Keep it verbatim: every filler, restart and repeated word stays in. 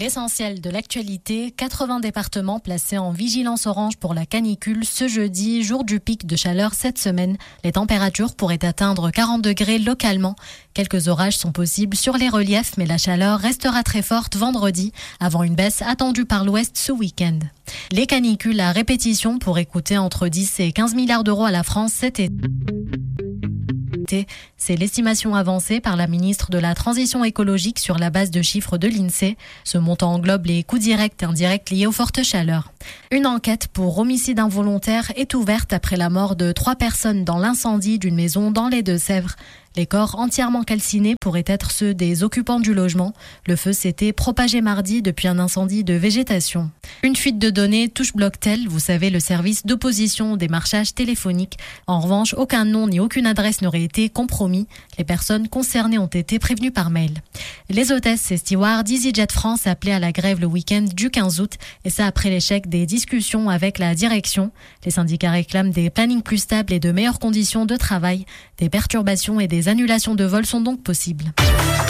L'essentiel de l'actualité, quatre-vingts départements placés en vigilance orange pour la canicule ce jeudi, jour du pic de chaleur cette semaine. Les températures pourraient atteindre quarante degrés localement. Quelques orages sont possibles sur les reliefs, mais la chaleur restera très forte vendredi, avant une baisse attendue par l'ouest ce week-end. Les canicules à répétition pourraient coûter entre dix et quinze milliards d'euros à la France cet été. C'est l'estimation avancée par la ministre de la Transition écologique sur la base de chiffres de l'INSEE. Ce montant englobe les coûts directs et indirects liés aux fortes chaleurs. Une enquête pour homicide involontaire est ouverte après la mort de trois personnes dans l'incendie d'une maison dans les Deux-Sèvres. Les corps entièrement calcinés pourraient être ceux des occupants du logement. Le feu s'était propagé mardi depuis un incendie de végétation. Une fuite de données touche Blocktel, vous savez, le service d'opposition au démarchage téléphonique. En revanche, aucun nom ni aucune adresse n'aurait été compromis. Les personnes concernées ont été prévenues par mail. Les hôtesses et stewards d'EasyJet France appelaient à la grève le week-end du quinze août, et ça après l'échec des discussions avec la direction. Les syndicats réclament des plannings plus stables et de meilleures conditions de travail. Des perturbations et des annulations de vols sont donc possibles.